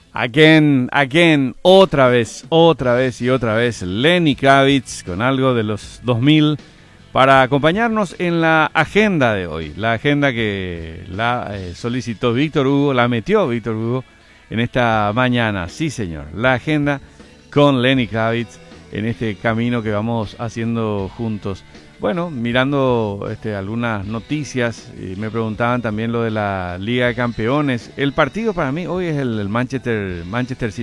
Again, otra vez y otra vez, Lenny Kravitz con algo de los 2000 para acompañarnos en la agenda de hoy. La agenda que la solicitó Víctor Hugo, la metió Víctor Hugo en esta mañana. Sí, señor, la agenda con Lenny Kravitz en este camino que vamos haciendo juntos. Bueno, mirando algunas noticias, me preguntaban también lo de la Liga de Campeones. El partido para mí hoy es el Manchester City.